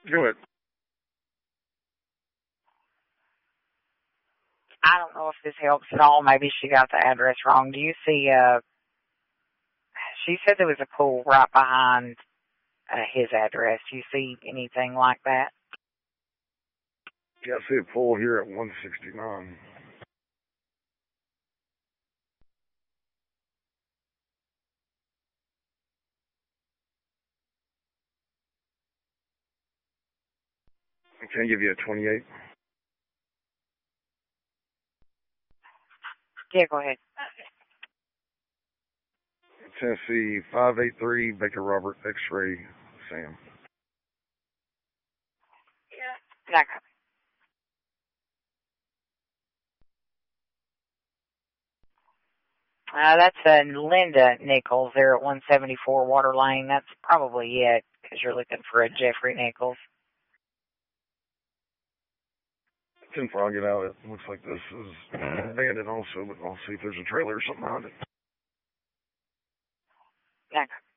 Go ahead. I don't know if this helps at all. Maybe she got the address wrong. Do you see, she said there was a pool right behind his address. Do you see anything like that? Yeah, I see a pool here at 169. Can I give you a 28? Yeah, go ahead. Tennessee 583 Baker Robert X-ray Sam. Yeah. That's Linda Nichols there at 174 Water Lane. That's probably it, because you're looking for a Jeffrey Nichols. 10-4, I'll get out. It looks like this is abandoned also, but I'll see if there's a trailer or something behind it. Okay.